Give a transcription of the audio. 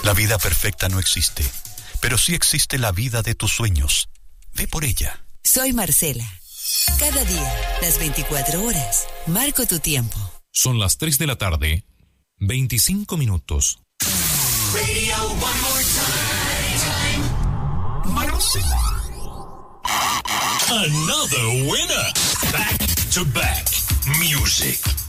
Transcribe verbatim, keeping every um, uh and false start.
La vida perfecta no existe, pero sí existe la vida de tus sueños. Ve por ella. Soy Marcela. Cada día, las veinticuatro horas, marco tu tiempo. Son las tres de la tarde, veinticinco minutos. Radio one more time. Marcela. Another winner. Back to back music.